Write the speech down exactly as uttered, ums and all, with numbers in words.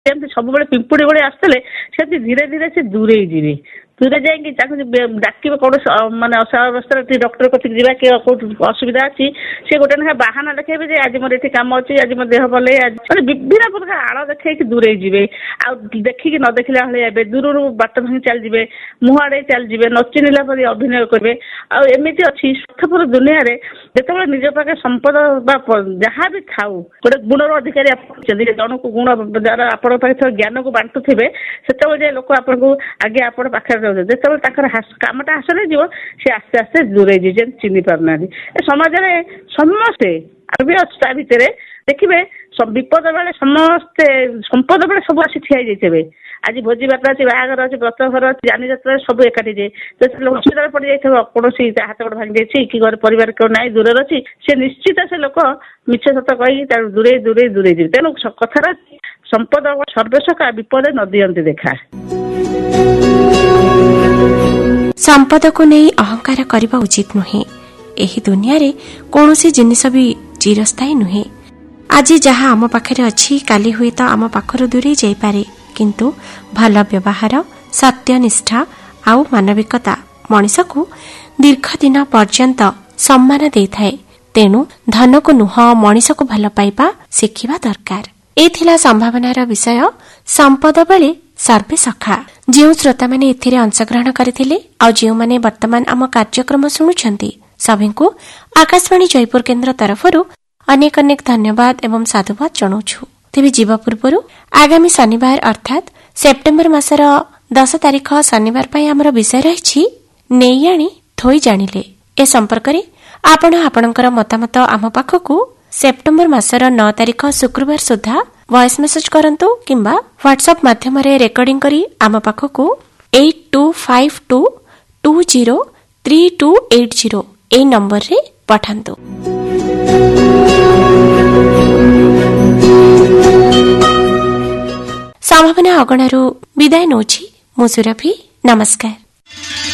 ଯେମିତି ସବୁବେଳେ ପିମ୍ପୁଡି ଭଳି ଆସିଥିଲେ ସେମିତି ଧୀରେ ଧୀରେ ସେ ଦୂରେଇ ଯିବେ। ଦୂରେ ଯାଇକି ତାକୁ ଡାକିବ କୌଣସି ମାନେ ଅସାବସ୍ଥାରେ ଡକ୍ଟର କତିକି ଯିବା କି କୋଉଠି ଅସୁବିଧା ଅଛି, ସେ ଗୋଟେ ଲେଖା ବାହାନା ଦେଖେଇବେ ଯେ ଆଜି ମୋର ଏଠି କାମ ଅଛି, ଆଜି ମୋ ଦେହ ଭଲ, ମାନେ ବିଭିନ୍ନ ପ୍ରକାର ଆଳ ଦେଖେଇକି ଦୂରେଇ ଯିବେ। ଆଉ ଦେଖିକି ନ ଦେଖିଲା ଭଳିଆ ହେବେ, ଦୂରରୁ ବାଟ ଭାଙ୍ଗି ଚାଲିଯିବେ, ମୁହଁ ଆଡେ ଚାଲିଯିବେ, ନ ଚିହ୍ନିଲା ପରି ଅଭିନୟ କରିବେ। ଆଉ ଏମିତି ଅଛି ସ୍ୱାର୍ଥପର ଦୁନିଆରେ ଯେତେବେଳେ ନିଜ ପାଖରେ ସମ୍ପଦ ବା ଯାହା ବି ଥାଉ, ଗୋଟେ ଗୁଣର ଅଧିକାରୀ ଆପଣ ଜଣକୁ ଗୁଣ ଦ୍ୱାରା ଆପଣଙ୍କ ପାଖରେ ଥିବା ଜ୍ଞାନକୁ ବାଣ୍ଟୁଥିବେ, ସେତେବେଳେ ଯେ ଲୋକ ଆପଣଙ୍କୁ ଆଗେ ଆପଣ ପାଖରେ ରହୁଛନ୍ତି, ଯେତେବେଳେ ତାଙ୍କର କାମଟା ହାସଲ ହେଇଯିବ ସେ ଆସ୍ତେ ଆସ୍ତେ ଦୂରେଇ ଯିବେ, ଚିହ୍ନି ପାରୁନାହାନ୍ତି। ଏ ସମାଜରେ ସମସ୍ତେ ଆମେ ବି ଅଛୁ ତା ଭିତରେ, ଦେଖିବେ ବିପଦ ବେଳେ ସମସ୍ତେ, ସମ୍ପଦ ବେଳେ ସବୁ ଆସି ଠିଆ ହେଇଯାଇଥିବେ। ଆଜି ଭୋଜି ଭାତ ଅଛି, ବାହାଘର ଅଛି, ବ୍ରତ ଘର ଅଛି, ଯାନିଯାତ୍ରା ସବୁ ଏକାଠି ଯାଏ। ଯେତେବେଳେ ଅସୁବିଧାରେ ପଡିଯାଇଥିବ, କୌଣସି ହାତ ଗୋଡ ଭାଙ୍ଗି ଯାଇଛି କି ଘରେ ପରିବାର କେউ ନାହିଁ, ଦୂରରେ ଅଛି, ସେ ନିଶ୍ଚିତ ସେ ଲୋକ ମିଛ ସତ କହିକି ତାକୁ ଦୂରେଇ ଦୂରେଇ ଦୂରେଇ ଯିବେ। ତେଣୁ କଥାର ସମ୍ପଦ ସର୍ବଶକା ବିପଦେ ନ ଦିଅନ୍ତି ଦେଖା। ସମ୍ପଦକୁ ନେଇ ଅହଙ୍କାର କରିବା ଉଚିତ ନୁହେଁ। ଏହି ଦୁନିଆରେ କୌଣସି ଜିନିଷ ବି ଚିରସ୍ଥାୟୀ ନୁହେଁ। ଆଜି ଯାହା ଆମ ପାଖରେ ଅଛି କାଲି ହୁଏତ ଆମ ପାଖରୁ ଦୂରେଇ ଯାଇପାରେ, କିନ୍ତୁ ଭଲ ବ୍ୟବହାର, ସତ୍ୟନିଷ୍ଠା ଆଉ ମାନବିକତା ମଣିଷକୁ ଦୀର୍ଘ ଦିନ ପର୍ଯ୍ୟନ୍ତ ସମ୍ମାନ ଦେଇଥାଏ। ତେଣୁ ଧନକୁ ନୁହଁ, ମଣିଷକୁ ଭଲ ପାଇବା ଶିଖିବା ଦରକାର। ଏ ଥିଲା ସମ୍ଭାବନାର ବିଷୟ ସମ୍ପଦ ବେଳେ ସର୍ବେ ସଖା। ଯେଉଁ ଶ୍ରୋତାମାନେ ଏଥିରେ ଅଂଶଗ୍ରହଣ କରିଥିଲେ ଆଉ ଯେଉଁମାନେ ବର୍ତ୍ତମାନ ଆମ କାର୍ଯ୍ୟକ୍ରମ ଶୁଣୁଛନ୍ତି, ସଭିଙ୍କୁ ଆକାଶବାଣୀ ଜୟପୁର କେନ୍ଦ୍ର ତରଫରୁ ଅନେକ ଅନେକ ଧନ୍ୟବାଦ ଏବଂ ସାଧୁବାଦ ଜଣାଉଛୁ। ତେବେ ଯିବା ପୂର୍ବରୁ ଆଗାମୀ ଶନିବାର ଅର୍ଥାତ୍ ସେପ୍ଟେମ୍ବର ମାସର ଦଶ ତାରିଖ ଶନିବାର ପାଇଁ ଆମର ବିଷୟ ରହିଛି ନେଇ ଆଣି ଥୋଇ ଜାଣିଲେ। ଏ ସମ୍ପର୍କରେ ଆପଣ ଆପଣଙ୍କର ମତାମତ ଆମ ପାଖକୁ ସେପ୍ଟେମ୍ବର ମାସର ନଅ ତାରିଖ ଶୁକ୍ରବାର ସୁଦ୍ଧା ଭଏସ୍ ମେସେଜ କରନ୍ତୁ କିମ୍ବା ହ୍ୱାଟ୍ସଆପ୍ ମାଧ୍ୟମରେ ରେକର୍ଡିଂ କରି ଆମ ପାଖକୁ eight two five two two zero three two eight zero ଏହି ନମ୍ବରରେ ପଠାନ୍ତୁ। ସମ୍ଭାବନା ଅଗଣାରୁ ବିଦାୟ ନେଉଛି ମୁଁ ସୁରଭି। ନମସ୍କାର।